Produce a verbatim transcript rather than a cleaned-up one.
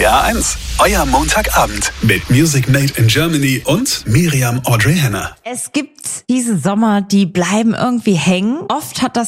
A eins, euer Montagabend mit Music Made in Germany und Miriam Audrey Henner. Es gibt diese Sommer, die bleiben irgendwie hängen. Oft hat das